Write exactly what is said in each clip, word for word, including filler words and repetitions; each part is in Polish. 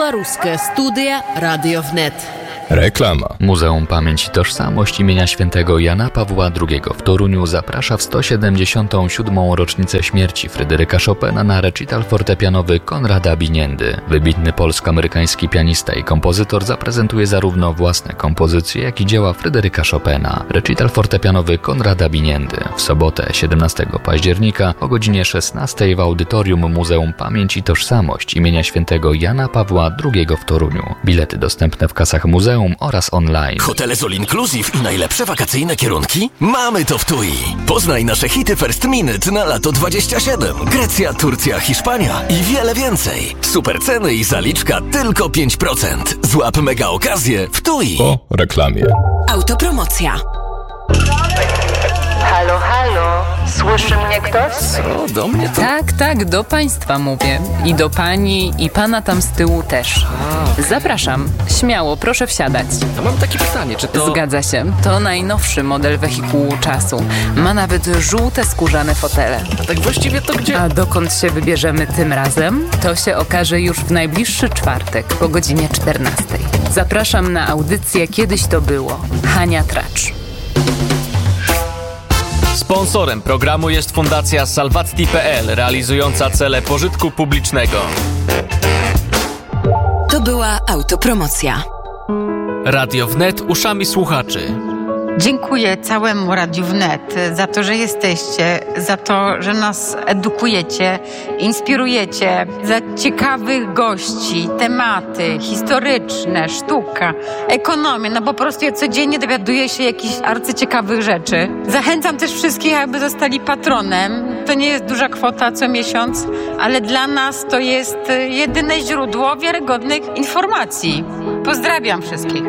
Белорусская студия Radio Wnet. Reklama. Muzeum Pamięć i Tożsamość imienia świętego Jana Pawła drugiego w Toruniu zaprasza w sto siedemdziesiątą siódmą rocznicę śmierci Fryderyka Chopina na recital fortepianowy Konrada Biniendy. Wybitny polsko-amerykański pianista i kompozytor zaprezentuje zarówno własne kompozycje, jak i dzieła Fryderyka Chopina. Recital fortepianowy Konrada Biniendy w sobotę siedemnastego października o godzinie szesnastej w audytorium Muzeum Pamięć i Tożsamość imienia świętego Jana Pawła drugiego w Toruniu. Bilety dostępne w kasach muzeum oraz online. Hotele z All Inclusive i najlepsze wakacyjne kierunki? Mamy to w T U I. Poznaj nasze hity First Minute na lato dwadzieścia siedem. Grecja, Turcja, Hiszpania i wiele więcej. Super ceny i zaliczka tylko pięć procent. Złap mega okazję w T U I. Po reklamie. Autopromocja. Halo, halo, słyszy mnie ktoś? Co, do mnie to? Tak, tak, do państwa mówię. I do pani, i pana tam z tyłu też. Zapraszam, śmiało, proszę wsiadać. A mam takie pytanie, czy to... Zgadza się, to najnowszy model wehikułu czasu. Ma nawet żółte skórzane fotele. A tak właściwie to gdzie? A dokąd się wybierzemy tym razem? To się okaże już w najbliższy czwartek po godzinie czternastej. Zapraszam na audycję Kiedyś to było. Hania Tracz. Sponsorem programu jest Fundacja Salvatti kropka pe el, realizująca cele pożytku publicznego. To była autopromocja. Radio Wnet uszami słuchaczy. Dziękuję całemu Radiu Wnet za to, że jesteście, za to, że nas edukujecie, inspirujecie, za ciekawych gości, tematy historyczne, sztuka, ekonomia. No po prostu ja codziennie dowiaduję się jakichś arcyciekawych rzeczy. Zachęcam też wszystkich, aby zostali patronem. To nie jest duża kwota co miesiąc, ale dla nas to jest jedyne źródło wiarygodnych informacji. Pozdrawiam wszystkich.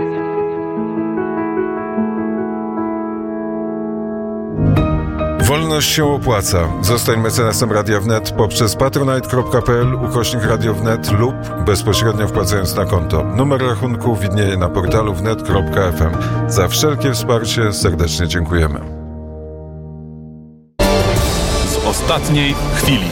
Wolność się opłaca. Zostań mecenasem Radia Wnet poprzez patronite kropka pe el ukośnik Radio Wnet lub bezpośrednio wpłacając na konto. Numer rachunku widnieje na portalu wnet kropka ef em. Za wszelkie wsparcie serdecznie dziękujemy. Z ostatniej chwili.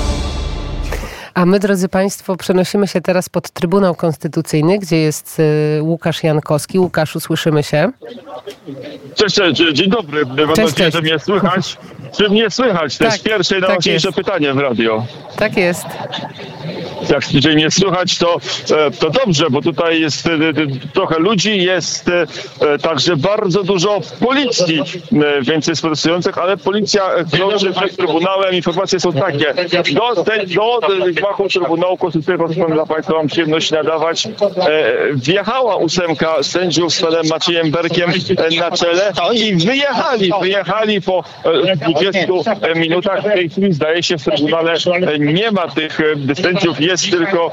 A my, drodzy Państwo, przenosimy się teraz pod Trybunał Konstytucyjny, gdzie jest y, Łukasz Jankowski. Łukaszu, słyszymy się? Cześć, cześć, dzień dobry. Mam cześć, nadzieję, cześć. że mnie słychać. Czy mnie słychać? To tak, jest pierwsze i tak najważniejsze jest. pytanie w radio. Tak jest. Jak tydzień nie słychać, to, to dobrze, bo tutaj jest trochę ludzi, jest także bardzo dużo policji, więcej jest protestujących, ale policja krąży przed Trybunałem. Informacje są takie. Do, te, do gmachu Trybunału Konstytucyjnego, dla Państwa mam przyjemność nadawać, wjechała ósemka sędziów z panem Maciejem Berkiem na czele i wyjechali, wyjechali po dwudziestu minutach. W tej chwili zdaje się w Trybunale nie ma tych sędziów, jest tylko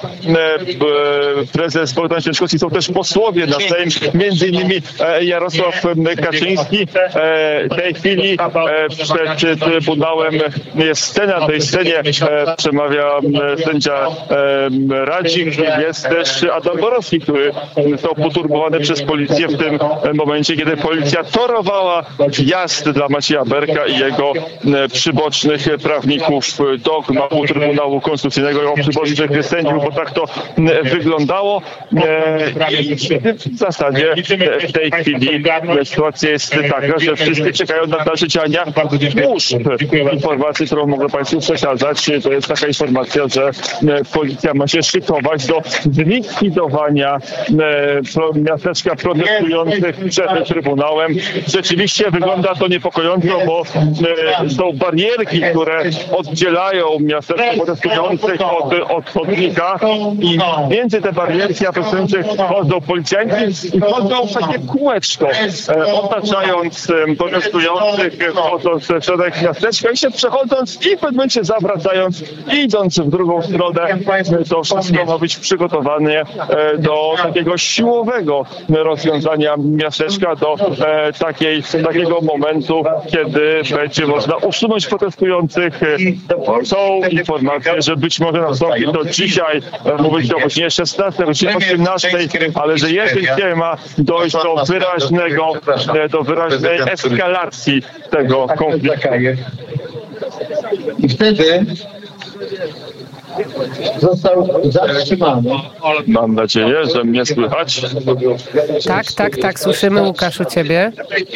prezes Bogdan Święczkowski, są też posłowie na Sejm, między innymi Jarosław Kaczyński. W tej chwili przed Trybunałem jest scena, w tej scenie przemawia sędzia Radzik, jest też Adam Borowski, który został poturbowany przez policję w tym momencie, kiedy policja torowała wjazd dla Macieja Berka i jego przybocznych prawników do gmachu Trybunału Konstytucyjnego, jego przybocznych sędziów, bo tak to wyglądało. I w zasadzie w tej chwili sytuacja jest taka, że wszyscy czekają na dalsze działania służb. Informacja, którą mogę Państwu przekazać, to jest taka informacja, że policja ma się szykować do zlikwidowania miasteczka protestujących przed Trybunałem. Rzeczywiście wygląda to niepokojąco, bo są barierki, które oddzielają miasteczko protestujących od, od chodnika i między te barierki protestujących chodzą policjanci i chodzą w takie kółeczko, otaczając protestujących, wchodząc w środek miasteczka i się przechodząc i w pewnym momencie zawracając i idąc w drugą stronę. To wszystko ma być przygotowane do takiego siłowego rozwiązania miasteczka, do takiej, takiego momentu, kiedy będzie można usunąć protestujących. Są informacje, że być może nastąpi to dzisiaj, mówić o godzinie szesnastej, godzinie osiemnastej, ale że jeszcze ma dojść do wyraźnego, do wyraźnej eskalacji tego konfliktu. I wtedy został zatrzymany. Mam nadzieję, że mnie słychać. Tak, tak, tak, słyszymy, Łukaszu, ciebie.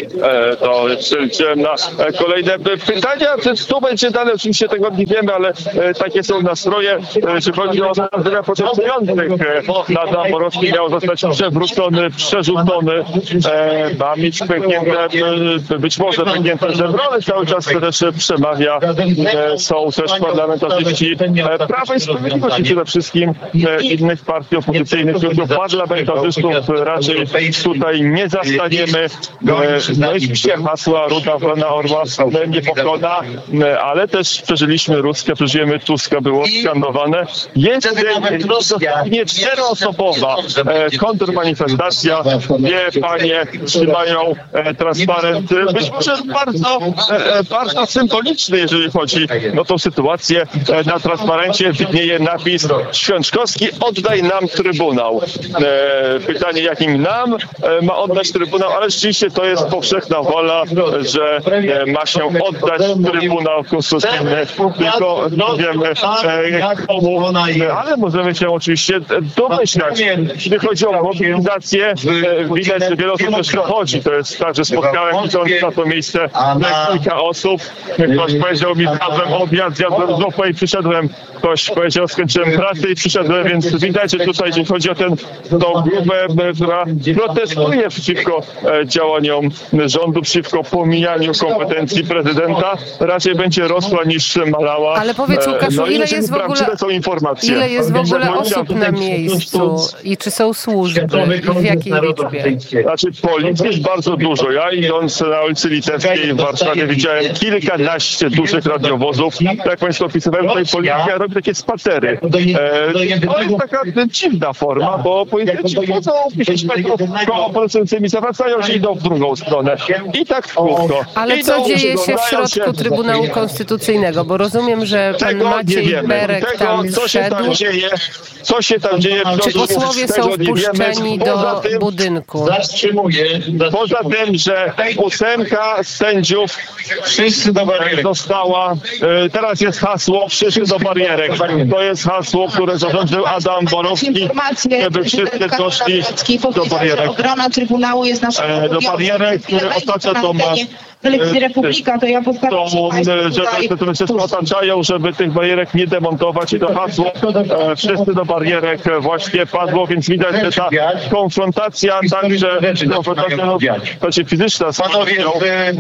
E, to liczyłem na kolejne pytania. Tu będzie dalej, oczywiście tego nie wiemy, ale e, takie są nastroje. E, jeśli chodzi o zdarzenia protestujących, e, na Zaborowski miał zostać przewrócony, przerzucony. E, ma mieć pęknięte, e, być może pęknięte żebro, ale cały czas też przemawia. E, są też parlamentarzyści e, Prawa i Sprawiedliwości, przede wszystkim e, innych partii opozycyjnych, których parlamentarzystów raczej tutaj nie zastaniemy. E, no i oczywiście hasła Ruda Wolna Orła nie pokona, e, ale też przeżyliśmy Ruskę, przeżyjemy Tuska, było skanowane. Jest dosłownie czteroosobowa e, kontrmanifestacja. Dwie panie trzymają e, transparent, być może bardzo, e, bardzo symboliczny, jeżeli chodzi o tą sytuację. E, na transparencie widnieje napis: Świączkowski, oddaj nam Trybunał. E, pytanie, jakim nam e, ma oddać Trybunał, ale rzeczywiście to jest powszechna wola, że e, ma się oddać Trybunał Konstytucyjny. Tylko nie wiemy e, komu, e, ale możemy się oczywiście domyślać. Jeśli chodzi o mobilizację, e, widać, że wiele osób też dochodzi. To jest tak, że spotkałem idąc na to miejsce kilka osób. Ktoś powiedział mi, zjadłem obiad, zjadłem zupę i przyszedłem. Ktoś powiedział, skończyłem pracę i przyszedłem, więc widać, że tutaj, jeśli chodzi o ten, tą grupę, która protestuje przeciwko e, działaniom rządu, przeciwko pomijaniu kompetencji prezydenta, raczej będzie rosła niż malała. Ale powiedz, Łukaszu, no, ile jest w ogóle, są informacje. ile jest w ogóle osób na miejscu i czy są służby i w jakiej liczbie? Znaczy, policji jest bardzo dużo. Ja idąc na ulicy Litewskiej w Warszawie widziałem kilkanaście dużych radiowozów. Tak jak Państwo opisywałem, tutaj policja robi takie spacery. E, to jest taka dziwna forma, bo policjanci chodzą pięć metrów koło protestującymi, zawracają się i idą w drugą stronę. I tak w kółko. Ale idą, co dzieje się w środku się. Trybunału Konstytucyjnego? Bo rozumiem, że pan Tego Maciej Berek Tego, tam co się wszedł. tam dzieje, co się tam dzieje. Czy posłowie są wpuszczeni do tym, budynku? Zatrzymuje. Poza tym, że ósemka sędziów wszyscy do barierek została. E, teraz jest hasło wszyscy do barierek. To jest hasło, które zarządził Adam Borowski, żeby wszyscy doszli do barierek. Obrona Trybunału jest naszym e, do barierek, które otacza to ma Telewizji Republika, to ja postaram się że te wszystko otaczają, żeby tych barierek nie demontować i to hasło e, wszyscy do barierek właśnie padło, więc widać, że ta konfrontacja także konfrontacja no, znaczy fizyczna z policią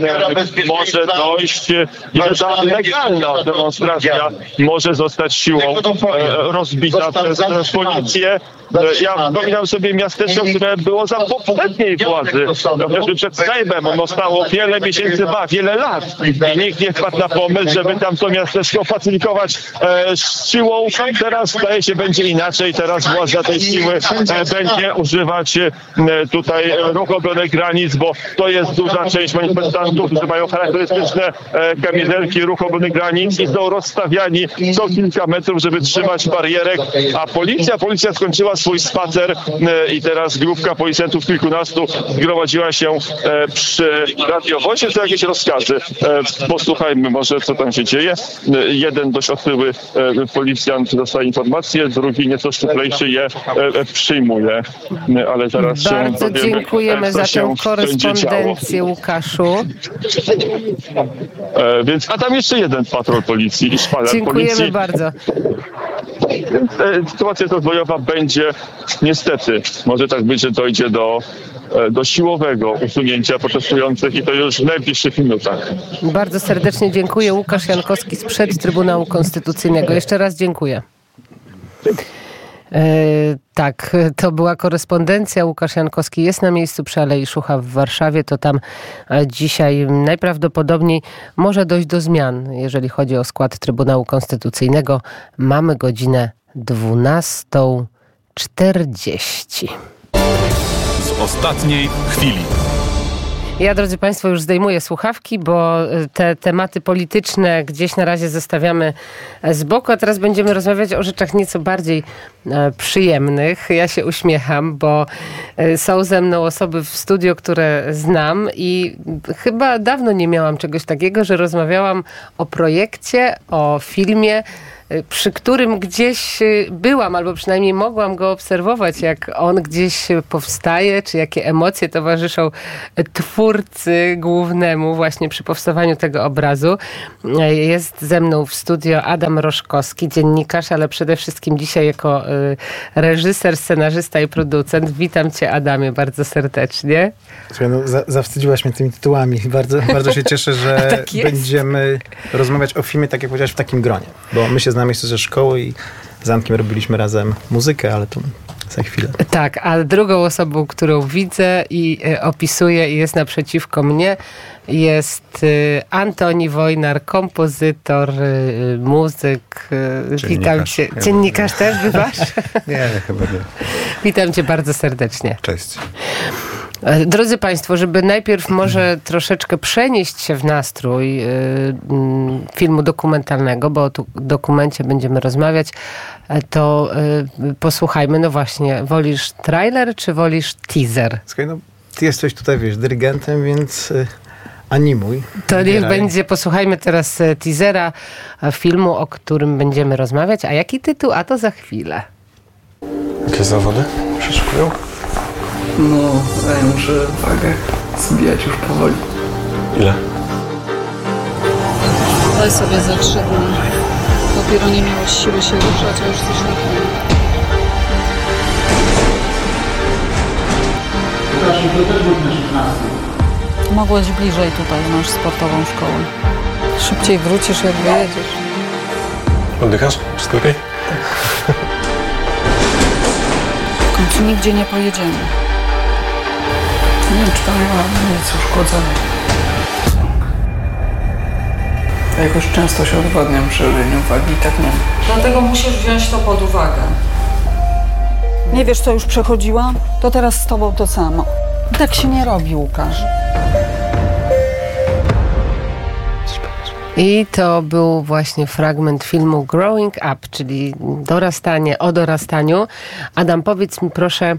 e, może dojść i że ta legalna demonstracja może zostać siłą e, rozbita przez policję. Ja wspominam sobie miasteczko, które było za poprzedniej władzy, chociażby przed Sejmem. Ono stało wiele miesięcy, ba, wiele lat. I nikt nie wpadł na pomysł, żeby tam to miasteczko pacyfikować e, siłą. Teraz zdaje się będzie inaczej. Teraz władza tej siły e, będzie używać e, tutaj ruchu obrony granic, bo to jest duża część manifestantów, którzy mają charakterystyczne e, kamizelki ruchu obrony granic i są rozstawiani co kilka metrów, żeby trzymać barierek. A policja, policja skończyła swój spacer e, i teraz grupka policjantów kilkunastu zgromadziła się e, przy radiowozie. To jakieś rozkazy. E, posłuchajmy może, co tam się dzieje. E, jeden dość otyły e, policjant dostaje informację, drugi nieco szczuplejszy je e, przyjmuje. E, ale zaraz Bardzo się dowiemy, dziękujemy e, za się tę korespondencję, Łukaszu. E, więc, a tam jeszcze jeden patrol policji i szpaler Dziękujemy policji. bardzo. Więc e, sytuacja rozwojowa będzie niestety, może tak być, że dojdzie do, e, do siłowego usunięcia protestujących i to już w najbliższych minutach. Bardzo serdecznie dziękuję. Łukasz Jankowski sprzed Trybunału Konstytucyjnego. Jeszcze raz dziękuję. E, tak, to była korespondencja. Łukasz Jankowski jest na miejscu przy Alei Szucha w Warszawie. To tam dzisiaj najprawdopodobniej może dojść do zmian, jeżeli chodzi o skład Trybunału Konstytucyjnego. Mamy godzinę dwunasta czterdzieści. Z ostatniej chwili. Ja, drodzy Państwo, już zdejmuję słuchawki, bo te tematy polityczne gdzieś na razie zostawiamy z boku, a teraz będziemy rozmawiać o rzeczach nieco bardziej przyjemnych. Ja się uśmiecham, bo są ze mną osoby w studiu, które znam i chyba dawno nie miałam czegoś takiego, że rozmawiałam o projekcie, o filmie przy którym gdzieś byłam, albo przynajmniej mogłam go obserwować, jak on gdzieś powstaje, czy jakie emocje towarzyszą twórcy głównemu właśnie przy powstawaniu tego obrazu. Jest ze mną w studio Adam Roszkowski, dziennikarz, ale przede wszystkim dzisiaj jako reżyser, scenarzysta i producent. Witam cię, Adamie, bardzo serdecznie. Słuchaj, no, za, zawstydziłaś mnie tymi tytułami. Bardzo, bardzo się cieszę, że tak będziemy rozmawiać o filmie, tak jak powiedziałeś, w takim gronie. Bo my się znamy jeszcze ze szkoły i z Ankiem robiliśmy razem muzykę, ale to za chwilę. Tak, a drugą osobą, którą widzę i y, opisuję i jest naprzeciwko mnie, jest y, Antoni Wojnar, kompozytor, y, muzyk. Y, witam cię. Ja Dziennikarz też bywasz? Nie, chyba nie. Witam cię bardzo serdecznie. Cześć. Drodzy Państwo, żeby najpierw może troszeczkę przenieść się w nastrój y, y, filmu dokumentalnego, bo o tu dokumencie będziemy rozmawiać, to y, posłuchajmy. No właśnie, wolisz trailer, czy wolisz teaser? Słuchaj, no ty jesteś tutaj, wiesz, dyrygentem, więc y, animuj. To niech wybieraj. będzie, posłuchajmy teraz teasera filmu, o którym będziemy rozmawiać. A jaki tytuł? A to za chwilę. Jakie zawody się szykują? No, ja muszę wagę zbijać już powoli. Ile? Daj sobie za trzy dni. Dopiero nie miałeś siły się ruszać, a już coś na chwilę. Mogłeś bliżej tutaj, masz sportową szkołę. Szybciej wrócisz, jak wyjedziesz. Oddychasz? Wszystko okej? Tak. W końcu nigdzie nie pojedziemy. Nie wiem, czy tam nie ma nic uszkodzonych. Ja jakoś często się odwadniam przy robieniu wagi, tak nie. Dlatego musisz wziąć to pod uwagę. Nie wiesz, co już przechodziłam? To teraz z tobą to samo. Tak się nie robi, Łukasz. I to był właśnie fragment filmu Growing Up, czyli dorastanie, o dorastaniu. Adam, powiedz mi proszę,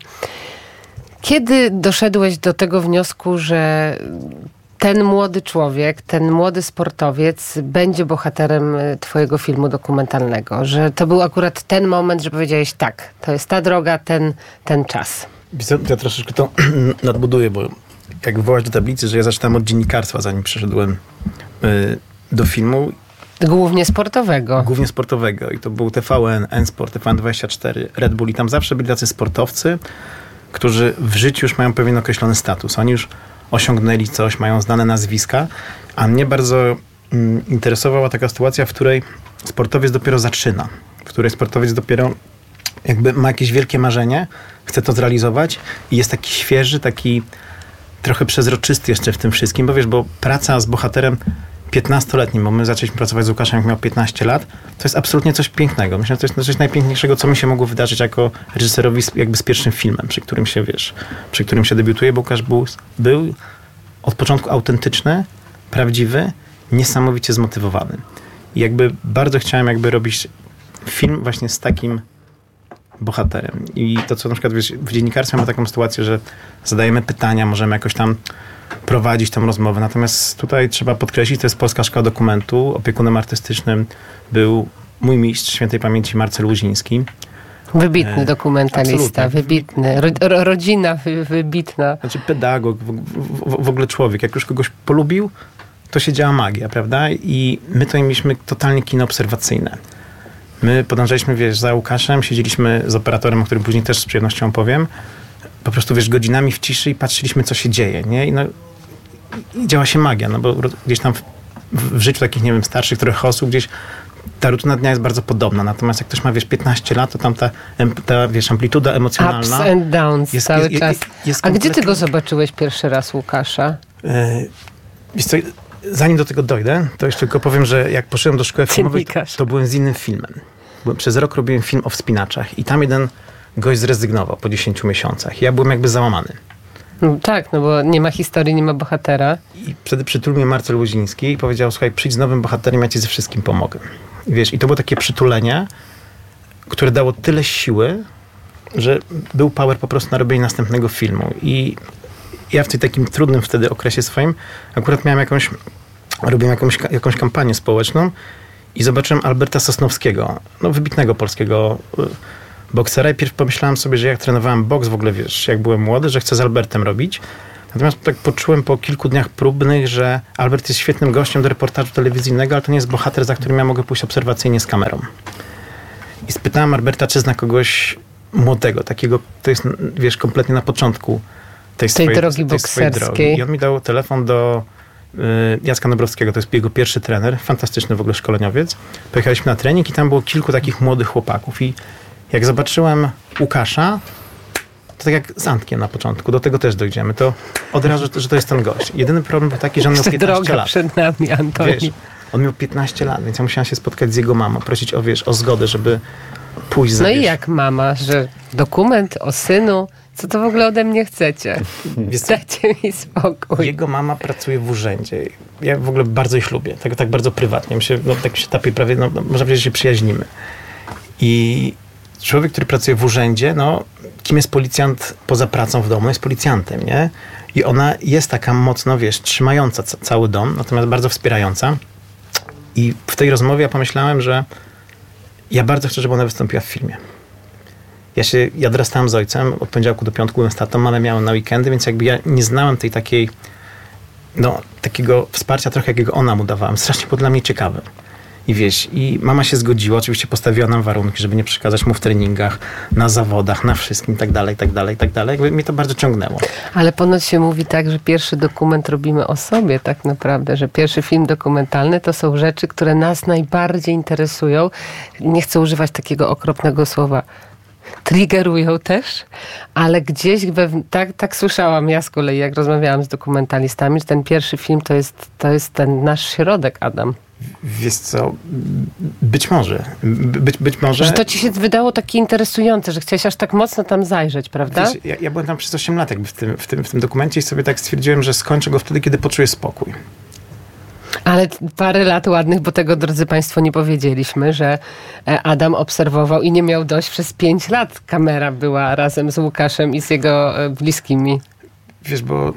kiedy doszedłeś do tego wniosku, że ten młody człowiek, ten młody sportowiec będzie bohaterem twojego filmu dokumentalnego? Że to był akurat ten moment, że powiedziałeś tak, to jest ta droga, ten, ten czas. Ja troszeczkę to nadbuduję, bo jak wywołać do tablicy, że ja zaczynałem od dziennikarstwa, zanim przeszedłem y, do filmu. Głównie sportowego. Głównie sportowego. I to był T V N, N-Sport, T V N dwadzieścia cztery, Red Bull. I tam zawsze byli tacy sportowcy, którzy w życiu już mają pewien określony status. Oni już osiągnęli coś, mają znane nazwiska. A mnie bardzo mm, interesowała taka sytuacja, w której sportowiec dopiero zaczyna. W której sportowiec dopiero jakby ma jakieś wielkie marzenie, chce to zrealizować i jest taki świeży, taki trochę przezroczysty jeszcze w tym wszystkim, bo wiesz, bo praca z bohaterem piętnastoletnim, bo my zaczęliśmy pracować z Łukaszem, jak miał piętnaście lat, to jest absolutnie coś pięknego. Myślę, że to jest coś najpiękniejszego, co mi się mogło wydarzyć jako reżyserowi jakby z pierwszym filmem, przy którym się, wiesz, przy którym się debiutuje, bo Łukasz był, był od początku autentyczny, prawdziwy, niesamowicie zmotywowany. I jakby bardzo chciałem jakby robić film właśnie z takim bohaterem. I to, co na przykład wiesz, w dziennikarstwie mamy taką sytuację, że zadajemy pytania, możemy jakoś tam prowadzić tą rozmowę. Natomiast tutaj trzeba podkreślić, to jest Polska Szkoła Dokumentu. Opiekunem artystycznym był mój mistrz świętej pamięci Marcel Łuziński. Wybitny dokumentalista, Absolutnie. wybitny. Ro, rodzina wy, wybitna. Znaczy pedagog, w, w, w ogóle człowiek. Jak już kogoś polubił, to się działa magia, prawda? I my tutaj mieliśmy totalnie kino obserwacyjne. My podążaliśmy, wiesz, za Łukaszem, siedzieliśmy z operatorem, o którym później też z przyjemnością opowiem. Po prostu, wiesz, godzinami w ciszy i patrzyliśmy, co się dzieje, nie? I, no, i działa się magia, no bo gdzieś tam w, w życiu takich, nie wiem, starszych trochę osób, gdzieś ta rutyna dnia jest bardzo podobna. Natomiast jak ktoś ma, wiesz, piętnaście lat, to tam ta, ta wiesz, amplituda emocjonalna... Ups and downs jest, cały jest, czas. Jest, jest A kompletnie... gdzie ty go zobaczyłeś pierwszy raz, Łukasza? Yy, wiesz co, zanim do tego dojdę, to jeszcze tylko powiem, że jak poszedłem do szkoły filmowej, to, to byłem z innym filmem. Byłem, przez rok robiłem film o wspinaczach i tam jeden gość zrezygnował po dziesięciu miesiącach. Ja byłem jakby załamany. No tak, no bo nie ma historii, nie ma bohatera. I wtedy przytulił mnie Marcel Łuziński i powiedział, słuchaj, przyjdź z nowym bohaterem, ja ci ze wszystkim pomogę. I wiesz, i to było takie przytulenie, które dało tyle siły, że był power po prostu na robienie następnego filmu. I ja w tym takim trudnym wtedy okresie swoim akurat miałem jakąś, robiłem jakąś, jakąś kampanię społeczną i zobaczyłem Alberta Sosnowskiego, no wybitnego polskiego boksera i pierw pomyślałem sobie, że jak trenowałem boks w ogóle, wiesz, jak byłem młody, że chcę z Albertem robić. Natomiast tak poczułem po kilku dniach próbnych, że Albert jest świetnym gościem do reportażu telewizyjnego, ale to nie jest bohater, za którym ja mogę pójść obserwacyjnie z kamerą. I spytałem Alberta, czy zna kogoś młodego, takiego, to jest, wiesz, kompletnie na początku tej, tej swojej, drogi tej bokserskiej. swojej drogi. I on mi dał telefon do y, Jacka Nobrowskiego, to jest jego pierwszy trener, fantastyczny w ogóle szkoleniowiec. Pojechaliśmy na trening i tam było kilku takich młodych chłopaków i jak zobaczyłem Łukasza, to tak jak z Antkiem na początku, do tego też dojdziemy, to od razu, że to jest ten gość. Jedyny problem był taki, że on miał piętnaście droga lat. przed nami, Antoni. Wiesz, on miał piętnaście lat, więc ja musiałam się spotkać z jego mamą, prosić o, wiesz, o zgodę, żeby pójść za, No wiesz, i jak mama, że dokument o synu, co to w ogóle ode mnie chcecie? Dajcie mi spokój. Jego mama pracuje w urzędzie. Ja w ogóle bardzo ich lubię, tak, tak bardzo prywatnie. My się, no, tak się tapie prawie, no, można powiedzieć, że się przyjaźnimy. I człowiek, który pracuje w urzędzie, no, kim jest policjant poza pracą w domu? Jest policjantem, nie? I ona jest taka mocno, wiesz, trzymająca ca- cały dom, natomiast bardzo wspierająca. I w tej rozmowie ja pomyślałem, że ja bardzo chcę, żeby ona wystąpiła w filmie. Ja się, ja dorastałem z ojcem, od poniedziałku do piątku byłem z tatą, mamę miałem na weekendy, więc jakby ja nie znałem tej takiej, no, takiego wsparcia trochę, jakiego ona mu dawała. Strasznie było dla mnie ciekawe. I wiesz, i mama się zgodziła, oczywiście postawiła nam warunki, żeby nie przeszkadzać mu w treningach, na zawodach, na wszystkim, i tak dalej, i tak dalej, i tak dalej. Jakby mnie to bardzo ciągnęło. Ale ponoć się mówi tak, że pierwszy dokument robimy o sobie tak naprawdę, że pierwszy film dokumentalny to są rzeczy, które nas najbardziej interesują. Nie chcę używać takiego okropnego słowa. Triggerują też, ale gdzieś, we, tak, tak słyszałam ja z kolei, jak rozmawiałam z dokumentalistami, że ten pierwszy film to jest, to jest ten nasz środek, Adam. Wiesz co, być może. Być, być może. Że to ci się wydało takie interesujące, że chciałeś aż tak mocno tam zajrzeć, prawda? Wiesz, ja, ja byłem tam przez osiem lat jakby w tym, w, tym, w tym dokumencie i sobie tak stwierdziłem, że skończę go wtedy, kiedy poczuję spokój. Ale parę lat ładnych, bo tego, drodzy Państwo, nie powiedzieliśmy, że Adam obserwował i nie miał dość przez pięć lat. Kamera była razem z Łukaszem i z jego bliskimi. Wiesz, bo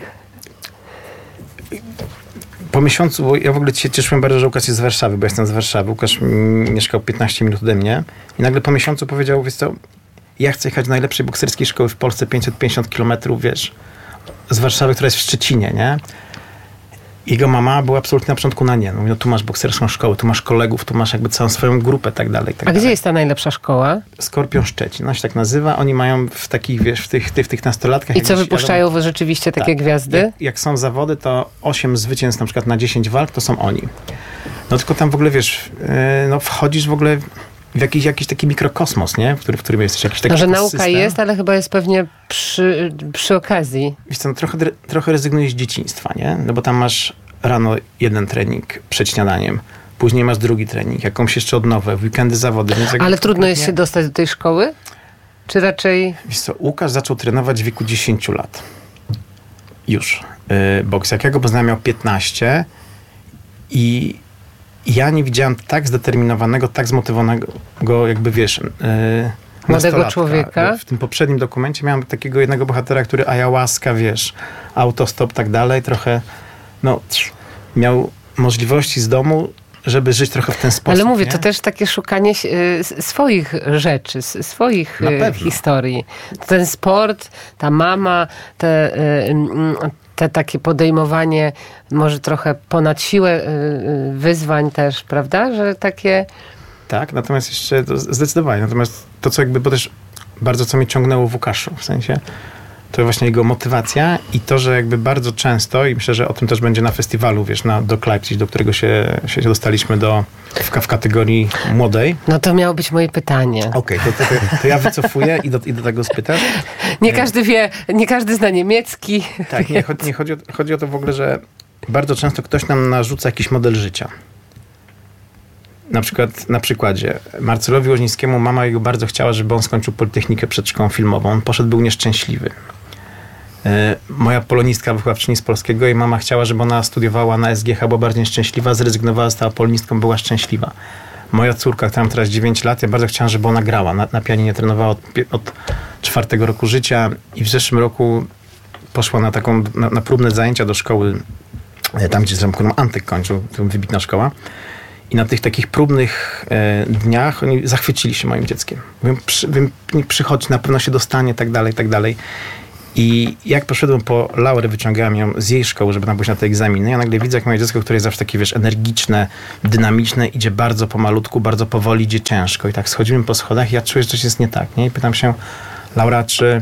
po miesiącu, bo ja w ogóle się cieszyłem bardzo, że Łukasz jest z Warszawy, bo jestem z Warszawy. Łukasz mieszkał piętnaście minut ode mnie i nagle po miesiącu powiedział, wiesz co, ja chcę jechać do najlepszej bokserskiej szkoły w Polsce, pięćset pięćdziesiąt kilometrów, wiesz, z Warszawy, która jest w Szczecinie, nie? Jego mama była absolutnie na początku na nie. No, no tu masz bokserską szkołę, tu masz kolegów, tu masz jakby całą swoją grupę, tak dalej. Tak A dalej. Gdzie jest ta najlepsza szkoła? Skorpion Szczecin, ona się tak nazywa. Oni mają w takich, wiesz, w tych, tych, tych nastolatkach... I co, wypuszczają jadą, rzeczywiście takie tak, gwiazdy? Jak, jak są zawody, to osiem zwycięstw na przykład na dziesięć walk, to są oni. No tylko tam w ogóle, wiesz, yy, no wchodzisz w ogóle w jakiś, jakiś taki mikrokosmos, nie? W, który, w którym jesteś jakiś taki no, że ekosystem. nauka jest, ale chyba jest pewnie przy, przy okazji. Wiesz co, no trochę, trochę rezygnujesz z dzieciństwa, nie? No bo tam masz rano jeden trening przed śniadaniem, później masz drugi trening, jakąś jeszcze odnowę, w weekendy zawody. Więc ale trudno jest się dostać do tej szkoły? Czy raczej... Wiesz co, Łukasz zaczął trenować w wieku dziesięciu lat. Już. Yy, boks. Jak ja go poznałem, miał piętnaście i ja nie widziałem tak zdeterminowanego, tak zmotywowanego, jakby wiesz... Yy, młodego człowieka. W tym poprzednim dokumencie miałem takiego jednego bohatera, który ayahuasca, wiesz, autostop, tak dalej, trochę no, miał możliwości z domu, żeby żyć trochę w ten sposób. Ale mówię, nie? to też takie szukanie y, swoich rzeczy, swoich y, historii. Ten sport, ta mama, te, y, te takie podejmowanie może trochę ponad siłę y, wyzwań też, prawda? Że takie... Tak, natomiast jeszcze to zdecydowanie. Natomiast to, co jakby, bo też bardzo co mnie ciągnęło w Łukaszu, w sensie to właśnie jego motywacja i to, że jakby bardzo często, i myślę, że o tym też będzie na festiwalu, wiesz, na, do Leipzig, do którego się, się dostaliśmy do, w, w kategorii młodej. No to miało być moje pytanie. Okej, okay, to, to, to ja wycofuję i do, i do tego spytasz. Nie każdy wie, nie każdy zna niemiecki. Tak, nie, nie chodzi, o, chodzi o to w ogóle, że bardzo często ktoś nam narzuca jakiś model życia. Na przykład, na przykładzie, Marcelowi Łozińskiemu mama jego bardzo chciała, żeby on skończył Politechnikę przed szkołą filmową. On poszedł, był nieszczęśliwy. Yy, moja polonistka, wychowawczyni z polskiego, jej mama chciała, żeby ona studiowała na S G H, była bardzo nieszczęśliwa, zrezygnowała, stała polonistką, była szczęśliwa. Moja córka, która ma teraz dziewięć lat, ja bardzo chciałam, żeby ona grała. Na, na pianinie trenowała od, od czwartego roku życia i w zeszłym roku poszła na taką, na, na próbne zajęcia do szkoły, tam gdzie zresztą Antek kończył, to wybitna szkoła. I na tych takich próbnych e, dniach oni zachwycili się moim dzieckiem. Mówią, przy, przychodź, na pewno się dostanie, tak dalej, tak dalej. I jak poszedłem po Laurę, wyciągałem ją z jej szkoły, żeby tam pójść na te egzaminy, ja nagle widzę, jak moje dziecko, które jest zawsze takie, wiesz, energiczne, dynamiczne, idzie bardzo pomalutku, bardzo powoli, idzie ciężko. I tak schodzimy po schodach i ja czuję, że coś jest nie tak, nie? I pytam się, Laura, czy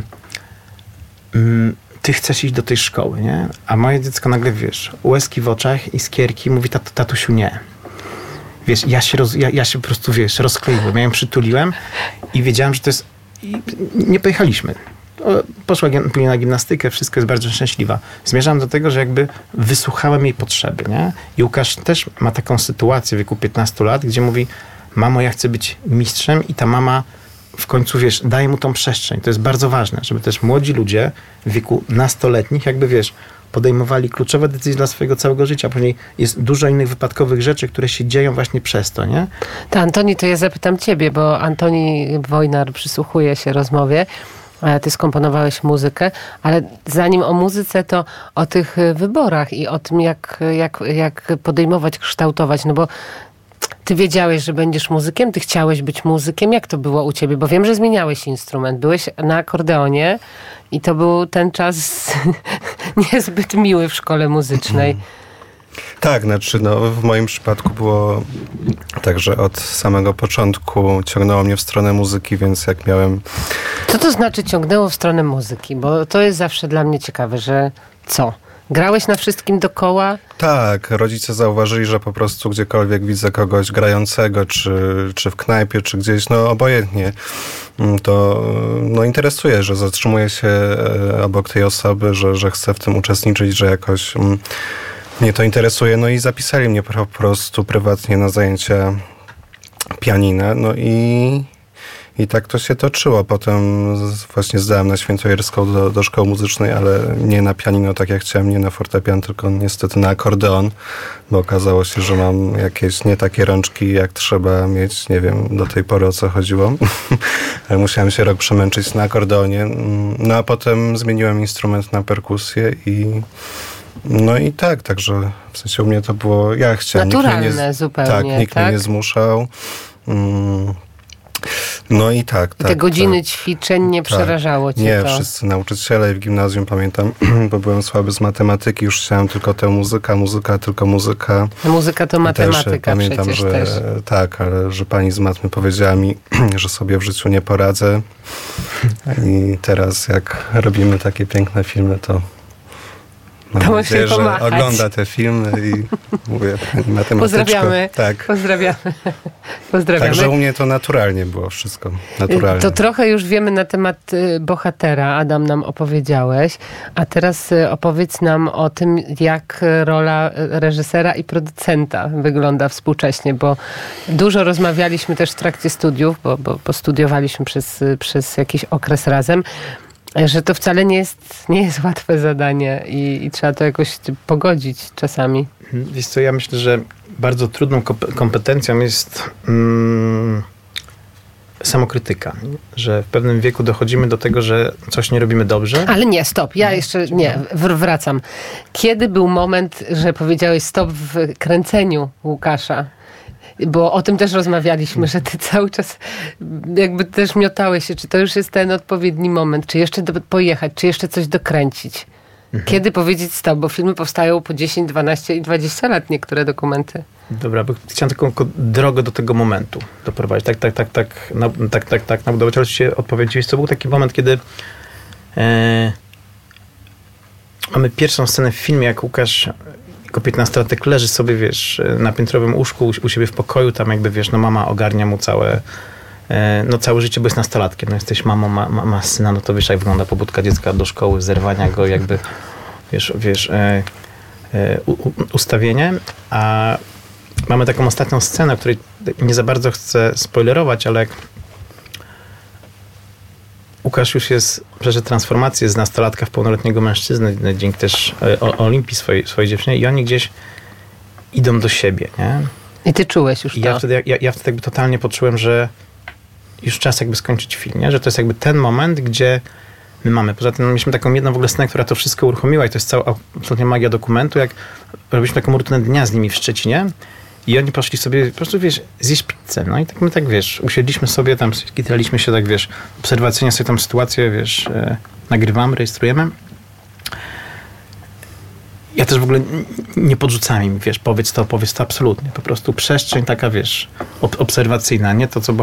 mm, ty chcesz iść do tej szkoły, nie? A moje dziecko nagle, wiesz, łezki w oczach, iskierki, mówi, tat, tatusiu, nie. Wiesz, ja się, roz, ja, ja się po prostu, wiesz, rozkleiłem, ja ją przytuliłem i wiedziałem, że to jest... I nie pojechaliśmy. Poszła później na gimnastykę, wszystko jest bardzo szczęśliwa. Zmierzam do tego, że jakby wysłuchałem jej potrzeby, nie? I Łukasz też ma taką sytuację w wieku piętnastu lat, gdzie mówi, mamo, ja chcę być mistrzem i ta mama w końcu, wiesz, daje mu tą przestrzeń. To jest bardzo ważne, żeby też młodzi ludzie w wieku nastoletnich jakby, wiesz, podejmowali kluczowe decyzje dla swojego całego życia. Później jest dużo innych wypadkowych rzeczy, które się dzieją właśnie przez to, nie? To Antoni, to ja zapytam ciebie, bo Antoni Wojnar przysłuchuje się rozmowie. Ty skomponowałeś muzykę, ale zanim o muzyce, to o tych wyborach i o tym, jak, jak, jak podejmować, kształtować, no bo ty wiedziałeś, że będziesz muzykiem, ty chciałeś być muzykiem. Jak to było u ciebie? Bo wiem, że zmieniałeś instrument. Byłeś na akordeonie i to był ten czas niezbyt miły w szkole muzycznej. Tak, znaczy no, w moim przypadku było tak, że od samego początku ciągnęło mnie w stronę muzyki, więc jak miałem... Co to znaczy ciągnęło w stronę muzyki? Bo to jest zawsze dla mnie ciekawe, że co? Grałeś na wszystkim dookoła? Tak, rodzice zauważyli, że po prostu gdziekolwiek widzę kogoś grającego, czy, czy w knajpie, czy gdzieś, no obojętnie, to no, interesuje, że zatrzymuję się obok tej osoby, że, że chcę w tym uczestniczyć, że jakoś mnie to interesuje. No i zapisali mnie po prostu prywatnie na zajęcia pianina, no i... I tak to się toczyło. Potem właśnie zdałem na Świętojerską do, do szkoły muzycznej, ale nie na pianino, tak jak chciałem, nie na fortepian, tylko niestety na akordeon, bo okazało się, że mam jakieś nie takie rączki, jak trzeba mieć. Nie wiem do tej pory, o co chodziło. Ale musiałem się rok przemęczyć na akordeonie. No a potem zmieniłem instrument na perkusję i no i tak, także w sensie u mnie to było, ja chciałem. Naturalne nikt mnie nie, zupełnie, tak? Nikt tak? mnie nie zmuszał. Mm. No i tak, tak. Te godziny tak, ćwiczeń nie tak. przerażało cię Nie, to? wszyscy nauczyciele w gimnazjum, pamiętam, bo byłem słaby z matematyki, już chciałem tylko tę muzyka, muzyka, tylko muzyka. Muzyka to matematyka też, pamiętam, przecież że też. tak, ale że pani z matmy powiedziała mi, że sobie w życiu nie poradzę. I teraz jak robimy takie piękne filmy, to mam to nadzieję, że pomachać. ogląda te filmy i mówię, pani matematyczko. Pozdrawiamy. Tak. Pozdrawiamy. Pozdrawiamy. Także u mnie to naturalnie było wszystko. Naturalnie. To trochę już wiemy na temat bohatera. Adam, nam opowiedziałeś. A teraz opowiedz nam o tym, jak rola reżysera i producenta wygląda współcześnie, bo dużo rozmawialiśmy też w trakcie studiów, bo, bo, bo studiowaliśmy przez, przez jakiś okres razem, że to wcale nie jest, nie jest łatwe zadanie i, i trzeba to jakoś pogodzić czasami. Wiesz co, ja myślę, że bardzo trudną kompetencją jest mm, samokrytyka. Że w pewnym wieku dochodzimy do tego, że coś nie robimy dobrze. Ale nie, stop. Ja jeszcze nie, wracam. Kiedy był moment, że powiedziałeś stop w kręceniu Łukasza? Bo o tym też rozmawialiśmy, że ty cały czas jakby też miotałeś się, czy to już jest ten odpowiedni moment, czy jeszcze do, pojechać, czy jeszcze coś dokręcić. Mhm. Kiedy powiedzieć stop, bo filmy powstają po dziesięć, dwanaście i dwadzieścia lat, niektóre dokumenty. Dobra, bo chciałem taką drogę do tego momentu doprowadzić. Tak, tak, tak, tak, no, tak, tak, tak, nabudować. Ale się odpowiedzieć, co był taki moment, kiedy e, mamy pierwszą scenę w filmie, jak Łukasz jako piętnastolatek leży sobie, wiesz, na piętrowym łóżku u, u siebie w pokoju, tam jakby, wiesz, no mama ogarnia mu całe, e, no całe życie, bo jest nastolatkiem, no jesteś mamą, ma, ma, ma syna, no to wiesz, jak wygląda pobudka dziecka do szkoły, zerwania go, jakby, wiesz, wiesz, e, e, u, ustawienie, a mamy taką ostatnią scenę, której nie za bardzo chcę spoilerować, ale jak Łukasz już jest, przeszedł transformację z nastolatka w pełnoletniego mężczyznę, dzięki też o, Olimpii swojej, swojej dziewczynie, i oni gdzieś idą do siebie, nie? I ty czułeś już I to. ja wtedy, ja, ja wtedy jakby totalnie poczułem, że już czas jakby skończyć film, nie? Że to jest jakby ten moment, gdzie my mamy. Poza tym mieliśmy taką jedną w ogóle scenę, która to wszystko uruchomiła i to jest cała absolutnie magia dokumentu, jak robiliśmy taką rutynę dnia z nimi w Szczecinie I oni poszli sobie, po prostu, wiesz, zjeść pizzę. No i tak my tak, wiesz, usiedliśmy sobie tam, skitraliśmy się tak, wiesz, obserwacyjnie sobie tam sytuację, wiesz, e, nagrywamy, rejestrujemy. Ja też w ogóle nie podrzucam im, wiesz, powiedz to, powiedz to, absolutnie. Po prostu przestrzeń taka, wiesz, ob- obserwacyjna, nie to, co